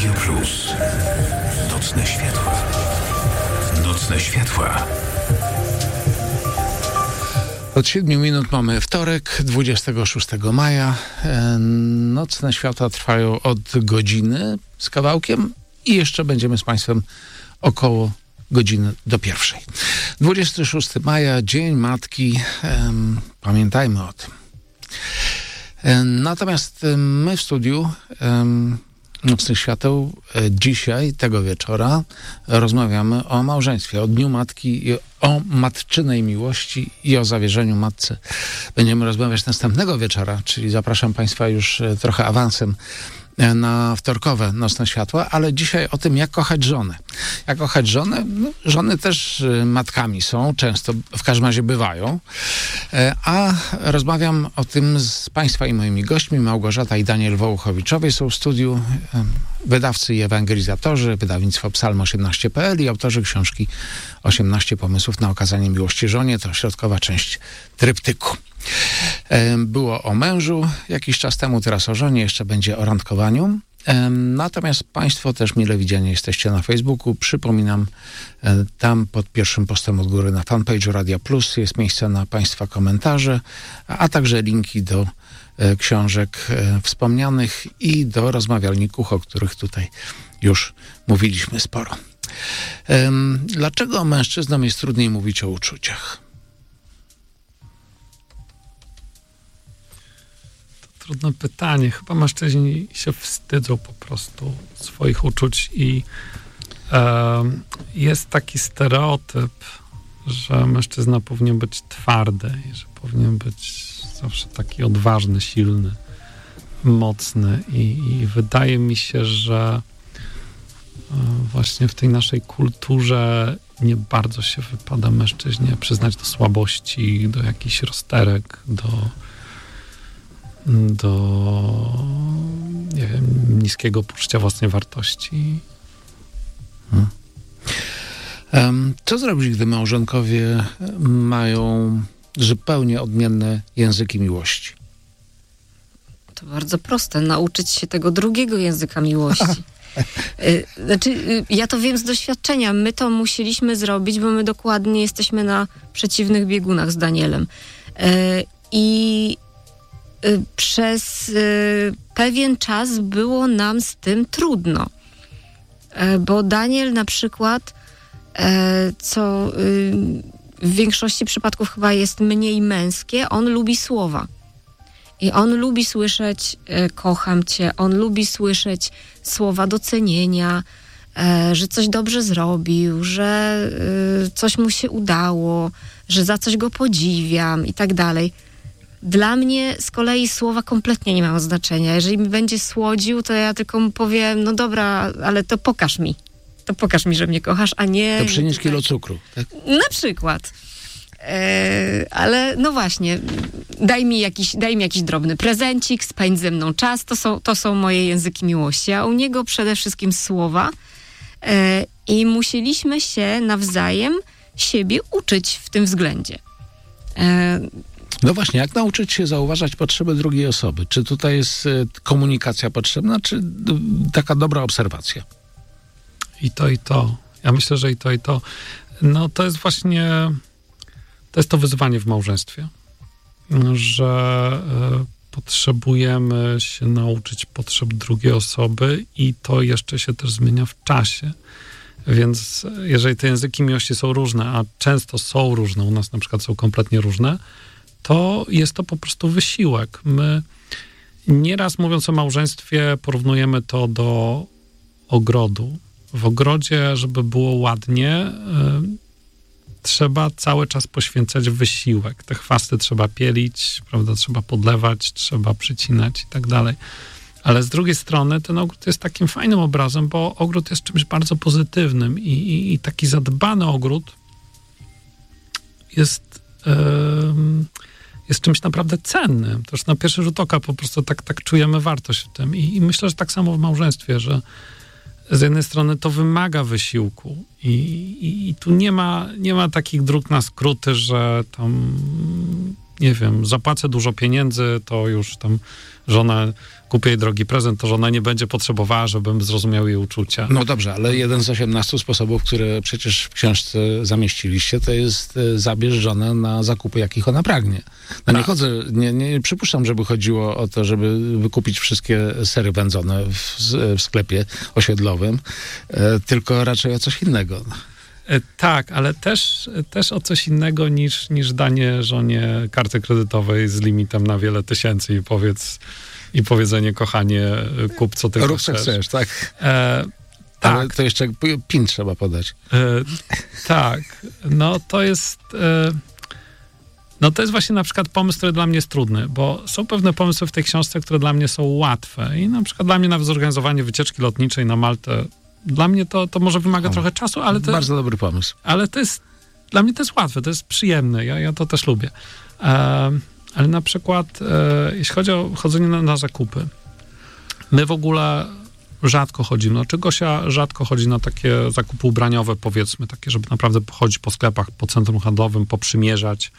Radio Plus. Nocne światła. Nocne światła. Od 7 minut mamy wtorek, 26 maja. Nocne światła trwają od godziny z kawałkiem i jeszcze będziemy z Państwem około godziny do 1. 26 maja, Dzień Matki. Pamiętajmy o tym. Natomiast my w studiu Nocnych Świateł dzisiaj, tego wieczora, rozmawiamy o małżeństwie, o Dniu Matki, o matczynej miłości i o zawierzeniu matce. Będziemy rozmawiać następnego wieczora, czyli zapraszam Państwa już trochę awansem na wtorkowe Nocne Światła, ale dzisiaj o tym, jak kochać żonę. Jak kochać żonę? No, żony też matkami są, często w każdym razie bywają. A rozmawiam o tym z Państwa i moimi gośćmi. Małgorzata i Daniel Wołuchowiczowie są w studiu, wydawcy i ewangelizactorzy, wydawnictwo Psalm18.pl i autorzy książki 18 pomysłów na okazanie miłości żonie. To środkowa część tryptyku. Było o mężu jakiś czas temu, teraz o żonie, jeszcze będzie o randkowaniu. Natomiast Państwo też mile widziani jesteście na Facebooku. Przypominam, tam pod pierwszym postem od góry na fanpage'u Radia Plus jest miejsce na Państwa komentarze, a także linki do książek wspomnianych i do rozmawialników, o których tutaj już mówiliśmy sporo. Dlaczego mężczyznom jest trudniej mówić o uczuciach? Trudne pytanie. Chyba mężczyźni się wstydzą po prostu swoich uczuć i jest taki stereotyp, że mężczyzna powinien być twardy i że powinien być zawsze taki odważny, silny, mocny i wydaje mi się, że właśnie w tej naszej kulturze nie bardzo się wypada mężczyźnie przyznać do słabości, do jakichś rozterek, do nie wiem, niskiego poczucia własnej wartości. Co zrobić, gdy małżonkowie mają zupełnie odmienne języki miłości? To bardzo proste. Nauczyć się tego drugiego języka miłości. Znaczy, ja to wiem z doświadczenia. My to musieliśmy zrobić, bo my dokładnie jesteśmy na przeciwnych biegunach z Danielem. I przez pewien czas było nam z tym trudno. Bo Daniel na przykład, co w większości przypadków chyba jest mniej męskie, on lubi słowa. I on lubi słyszeć kocham cię, on lubi słyszeć słowa docenienia, że coś dobrze zrobił, że coś mu się udało, że za coś go podziwiam i tak dalej. Dla mnie z kolei słowa kompletnie nie mają znaczenia. Jeżeli mi będzie słodził, to ja tylko mu powiem, no dobra, ale to pokaż mi. To pokaż mi, że mnie kochasz, a nie... To przynieś kilo cukru, tak? Na przykład. Ale no właśnie, daj mi jakiś drobny prezencik, spędź ze mną czas, to są moje języki miłości, a u niego przede wszystkim słowa i musieliśmy się nawzajem siebie uczyć w tym względzie. No właśnie, jak nauczyć się zauważać potrzeby drugiej osoby? Czy tutaj jest komunikacja potrzebna, czy taka dobra obserwacja? I to, i to. Ja myślę, że i to, i to. No to jest właśnie... To jest to wyzwanie w małżeństwie, że potrzebujemy się nauczyć potrzeb drugiej osoby i to jeszcze się też zmienia w czasie. Więc jeżeli te języki miłości są różne, a często są różne, u nas na przykład są kompletnie różne, to jest to po prostu wysiłek. My nieraz mówiąc o małżeństwie porównujemy to do ogrodu. W ogrodzie, żeby było ładnie, trzeba cały czas poświęcać wysiłek. Te chwasty trzeba pielić, prawda, trzeba podlewać, trzeba przycinać i tak dalej. Ale z drugiej strony ten ogród jest takim fajnym obrazem, bo ogród jest czymś bardzo pozytywnym i taki zadbany ogród jest czymś naprawdę cennym. To już na pierwszy rzut oka po prostu tak czujemy wartość w tym. I myślę, że tak samo w małżeństwie, że z jednej strony to wymaga wysiłku i tu nie ma takich dróg na skróty, że tam nie wiem, zapłacę dużo pieniędzy, to już tam żona, kupię jej drogi prezent, to żona nie będzie potrzebowała, żebym zrozumiał jej uczucia. No dobrze, ale jeden z 18 sposobów, które przecież w książce zamieściliście, to jest zabierz żonę na zakupy, jakich ona pragnie. No nie chodzę, nie przypuszczam, żeby chodziło o to, żeby wykupić wszystkie sery wędzone w sklepie osiedlowym, tylko raczej o coś innego. Tak, ale też o coś innego niż danie żonie karty kredytowej z limitem na wiele tysięcy i powiedzenie, kochanie, kup co tylko Rób co chcesz, tak? Tak. Ale to jeszcze PIN trzeba podać. Tak. No to jest właśnie na przykład pomysł, który dla mnie jest trudny, bo są pewne pomysły w tej książce, które dla mnie są łatwe i na przykład dla mnie nawet zorganizowanie wycieczki lotniczej na Maltę, dla mnie to może wymaga trochę czasu, ale to... Bardzo dobry pomysł. Ale dla mnie to jest łatwe, to jest przyjemne, ja to też lubię. Ale na przykład jeśli chodzi o chodzenie na zakupy, my w ogóle rzadko chodzimy. Znaczy Gosia rzadko chodzi na takie zakupy ubraniowe, powiedzmy, takie, żeby naprawdę pochodzić po sklepach, po centrum handlowym, poprzymierzać.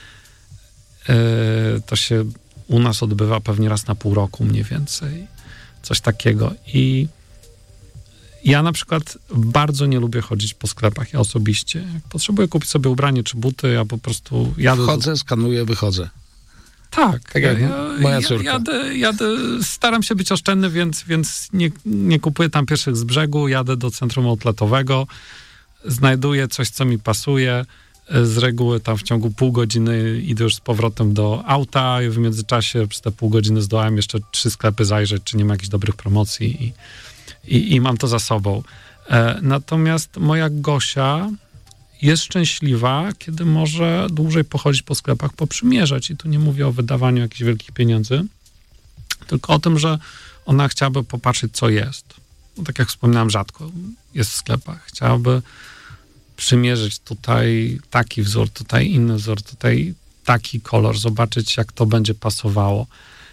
To się u nas odbywa pewnie raz na pół roku mniej więcej. Coś takiego. I ja na przykład bardzo nie lubię chodzić po sklepach, ja osobiście. Jak potrzebuję kupić sobie ubranie czy buty, ja po prostu jadę... Wchodzę, skanuję, wychodzę. Tak, jak moja córka. Jadę, staram się być oszczędny, więc nie kupuję tam pierwszych z brzegu, jadę do centrum outletowego, znajduję coś, co mi pasuje, z reguły tam w ciągu pół godziny idę już z powrotem do auta i w międzyczasie przez te pół godziny zdołałem jeszcze 3 sklepy zajrzeć, czy nie ma jakichś dobrych promocji i mam to za sobą. Natomiast moja Gosia jest szczęśliwa, kiedy może dłużej pochodzić po sklepach, poprzymierzać. I tu nie mówię o wydawaniu jakichś wielkich pieniędzy, tylko o tym, że ona chciałaby popatrzeć, co jest. No, tak jak wspominałem, rzadko jest w sklepach. Chciałaby przymierzyć tutaj taki wzór, tutaj inny wzór, tutaj taki kolor, zobaczyć, jak to będzie pasowało.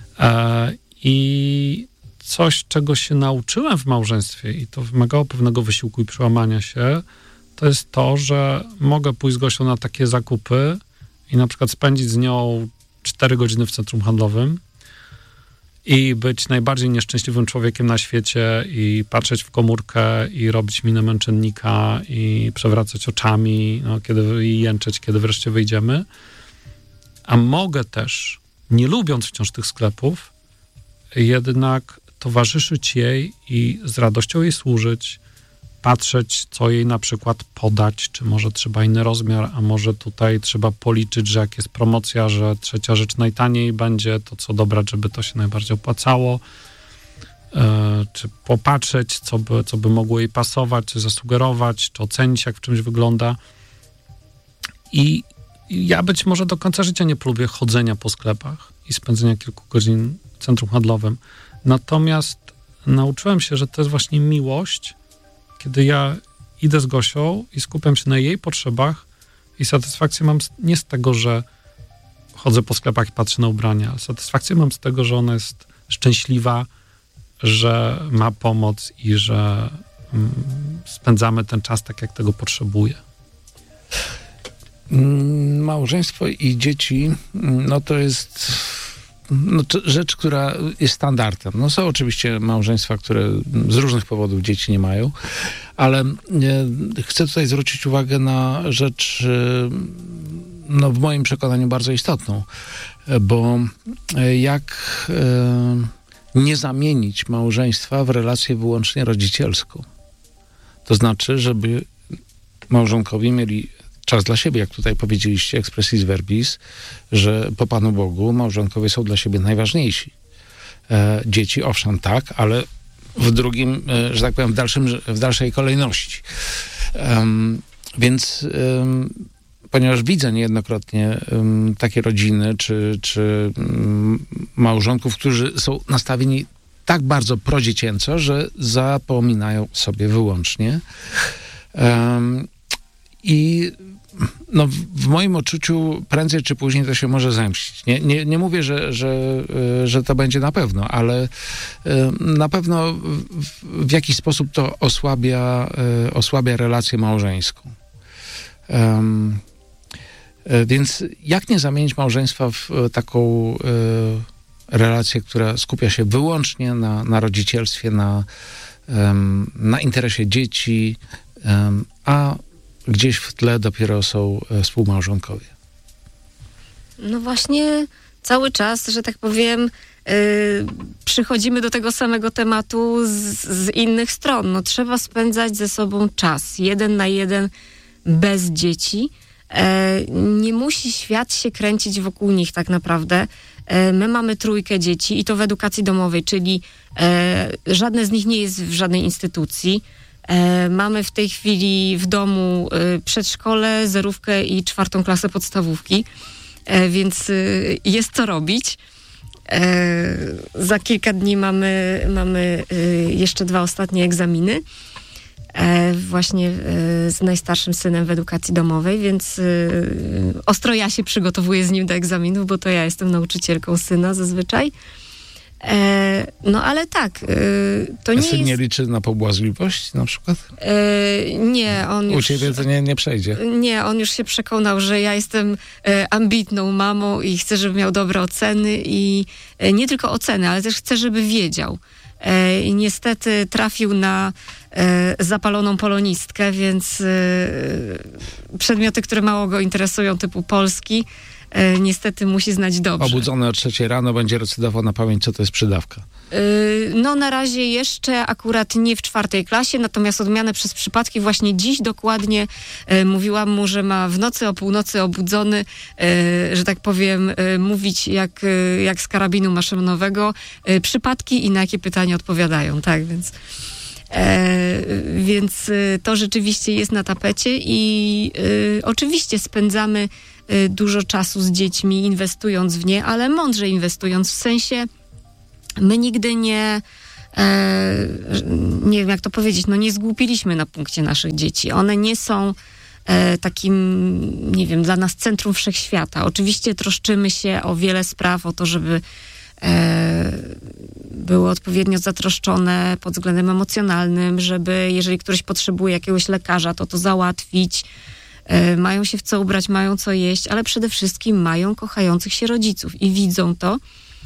I coś, czego się nauczyłem w małżeństwie i to wymagało pewnego wysiłku i przełamania się, to jest to, że mogę pójść z Gosią na takie zakupy i na przykład spędzić z nią 4 godziny w centrum handlowym i być najbardziej nieszczęśliwym człowiekiem na świecie i patrzeć w komórkę i robić minę męczennika i przewracać oczami, i jęczeć, kiedy wreszcie wyjdziemy. A mogę też, nie lubiąc wciąż tych sklepów, jednak towarzyszyć jej i z radością jej służyć, patrzeć, co jej na przykład podać, czy może trzeba inny rozmiar, a może tutaj trzeba policzyć, że jak jest promocja, że trzecia rzecz najtaniej będzie, to co dobrać, żeby to się najbardziej opłacało, czy popatrzeć, co by mogło jej pasować, czy zasugerować, czy ocenić, jak w czymś wygląda. I ja być może do końca życia nie polubię chodzenia po sklepach i spędzenia kilku godzin w centrum handlowym. Natomiast nauczyłem się, że to jest właśnie miłość, kiedy ja idę z Gosią i skupiam się na jej potrzebach i satysfakcję mam nie z tego, że chodzę po sklepach i patrzę na ubrania, ale satysfakcję mam z tego, że ona jest szczęśliwa, że ma pomoc i że spędzamy ten czas tak, jak tego potrzebuje. Małżeństwo i dzieci, no to jest rzecz, która jest standardem. No są oczywiście małżeństwa, które z różnych powodów dzieci nie mają, ale chcę tutaj zwrócić uwagę na rzecz, w moim przekonaniu bardzo istotną, bo jak nie zamienić małżeństwa w relację wyłącznie rodzicielską. To znaczy, żeby małżonkowie mieli czas dla siebie, jak tutaj powiedzieliście, expressis verbis, że po Panu Bogu małżonkowie są dla siebie najważniejsi. Dzieci, owszem, tak, ale w drugim, że tak powiem, w dalszej kolejności. Więc ponieważ widzę niejednokrotnie takie rodziny, czy małżonków, którzy są nastawieni tak bardzo prodziecięco, że zapominają sobie wyłącznie. I w moim odczuciu prędzej czy później to się może zemścić. Nie mówię, że to będzie na pewno, ale na pewno w jakiś sposób to osłabia relację małżeńską. Więc jak nie zamienić małżeństwa w taką relację, która skupia się wyłącznie na rodzicielstwie, na interesie dzieci, a gdzieś w tle dopiero są współmałżonkowie. No właśnie cały czas, że tak powiem, przychodzimy do tego samego tematu z innych stron. No, trzeba spędzać ze sobą czas, 1 na 1, bez dzieci. Nie musi świat się kręcić wokół nich tak naprawdę. My mamy 3 dzieci i to w edukacji domowej, czyli żadne z nich nie jest w żadnej instytucji. Mamy w tej chwili w domu przedszkole, 0 i 4 klasę podstawówki, więc jest co robić. Za kilka dni mamy jeszcze 2 ostatnie egzaminy. Właśnie z najstarszym synem w edukacji domowej, więc ostro ja się przygotowuję z nim do egzaminów, bo to ja jestem nauczycielką syna zazwyczaj. No ale tak, to nie syn jest... nie liczy na pobłażliwość na przykład? Nie, on już... U ciebie to nie przejdzie. Nie, on już się przekonał, że ja jestem ambitną mamą i chcę, żeby miał dobre oceny i nie tylko oceny, ale też chcę, żeby wiedział. I niestety trafił na zapaloną polonistkę, więc przedmioty, które mało go interesują, typu polski, niestety musi znać dobrze. Obudzony o 3 rano będzie recytował na pamięć, co to jest przydawka. No na razie jeszcze akurat nie w 4 klasie, natomiast odmianę przez przypadki właśnie dziś dokładnie mówiłam mu, że ma w nocy o północy obudzony, że tak powiem, mówić jak z karabinu maszynowego przypadki i na jakie pytania odpowiadają, tak, więc to rzeczywiście jest na tapecie i oczywiście spędzamy dużo czasu z dziećmi, inwestując w nie, ale mądrze inwestując, w sensie my nigdy nie wiem jak to powiedzieć, no nie zgłupiliśmy na punkcie naszych dzieci. One nie są takim, nie wiem, dla nas centrum wszechświata. Oczywiście troszczymy się o wiele spraw, o to, żeby były odpowiednio zatroszczone pod względem emocjonalnym, żeby jeżeli ktoś potrzebuje jakiegoś lekarza, to załatwić. Mają się w co ubrać, mają co jeść, ale przede wszystkim mają kochających się rodziców i widzą to.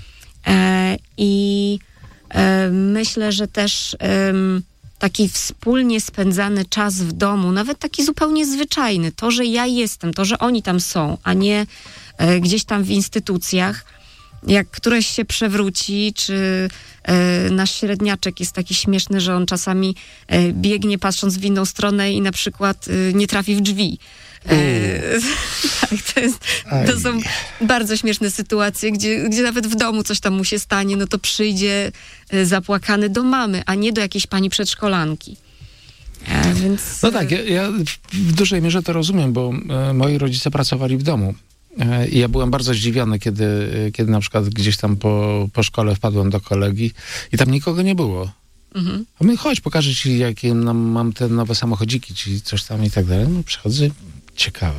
I myślę, że też taki wspólnie spędzany czas w domu, nawet taki zupełnie zwyczajny, to, że ja jestem, to, że oni tam są, a nie gdzieś tam w instytucjach, jak któreś się przewróci, czy nasz średniaczek jest taki śmieszny, że on czasami biegnie patrząc w inną stronę i na przykład nie trafi w drzwi. Tak, to są bardzo śmieszne sytuacje, gdzie nawet w domu coś tam mu się stanie, no to przyjdzie zapłakany do mamy, a nie do jakiejś pani przedszkolanki. Więc... No tak, ja w dużej mierze to rozumiem, bo moi rodzice pracowali w domu. I ja byłem bardzo zdziwiony, kiedy na przykład gdzieś tam po szkole wpadłem do kolegi i tam nikogo nie było. Mhm. A my chodź, pokażę ci, jakie mam te nowe samochodziki, ci coś tam i tak dalej. No przychodzę, ciekawe.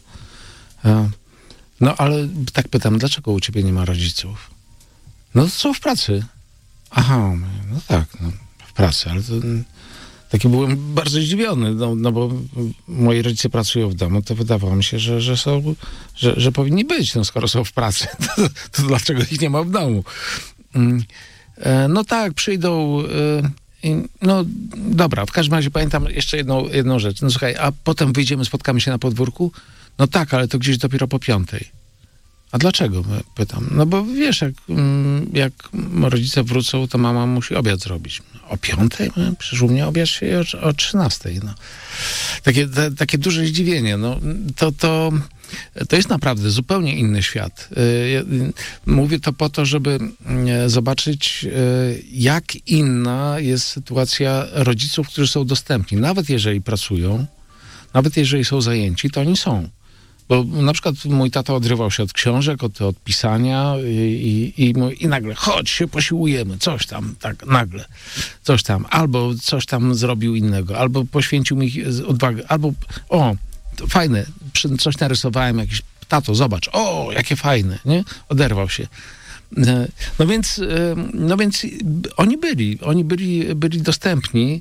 No ale tak pytam, dlaczego u ciebie nie ma rodziców? No są w pracy. Aha, no tak, no, w pracy, ale to... Taki byłem bardzo zdziwiony, no bo moi rodzice pracują w domu, to wydawało mi się, że powinni być, no skoro są w pracy, to dlaczego ich nie ma w domu? No tak, przyjdą, no dobra, w każdym razie pamiętam jeszcze jedną rzecz, no słuchaj, a potem wyjdziemy, spotkamy się na podwórku? No tak, ale to gdzieś dopiero po 5. A dlaczego? Pytam. No bo wiesz, jak rodzice wrócą, to mama musi obiad zrobić. O 5? Przecież u mnie obiad się o 13. No. Takie duże zdziwienie. No, to jest naprawdę zupełnie inny świat. Mówię to po to, żeby zobaczyć, jak inna jest sytuacja rodziców, którzy są dostępni. Nawet jeżeli pracują, nawet jeżeli są zajęci, to oni są. Bo na przykład mój tata odrywał się od książek, od pisania i nagle, chodź się posiłujemy, coś tam, tak nagle, coś tam, albo coś tam zrobił innego, albo poświęcił mi odwagę, albo, to fajne, coś narysowałem, jakiś, tato, zobacz, jakie fajne, nie? Oderwał się. No więc oni byli dostępni,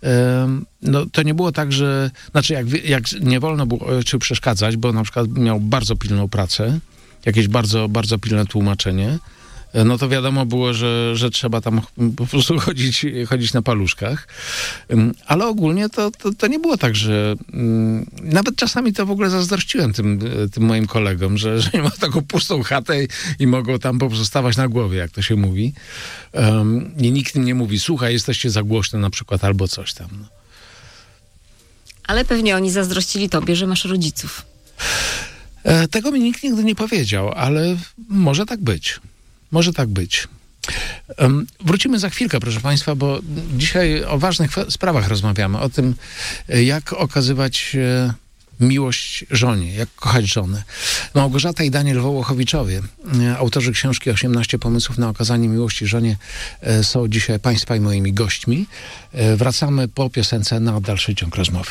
no to nie było tak, że... Znaczy, jak nie wolno było ojcu przeszkadzać, bo na przykład miał bardzo pilną pracę, jakieś bardzo, bardzo pilne tłumaczenie, no to wiadomo było, że trzeba tam po prostu chodzić na paluszkach. Ale ogólnie to nie było tak, że... Nawet czasami to w ogóle zazdrościłem tym moim kolegom, że nie ma taką pustą chatę i mogą tam po prostu stawać na głowie, jak to się mówi. I nikt im nie mówi, słuchaj, jesteście za głośne na przykład, albo coś tam. No. Ale pewnie oni zazdrościli tobie, że masz rodziców. Tego mi nikt nigdy nie powiedział, ale może tak być. Może tak być. Wrócimy za chwilkę, proszę Państwa, bo dzisiaj o ważnych sprawach rozmawiamy. O tym, jak okazywać miłość żonie, jak kochać żonę. Małgorzata i Daniel Wołochowiczowie, autorzy książki 18 pomysłów na okazanie miłości żonie, są dzisiaj Państwa i moimi gośćmi. Wracamy po piosence na dalszy ciąg rozmowy.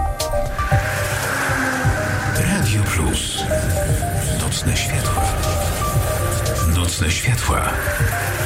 Radio Plus. Nocne światła. Nocne światła.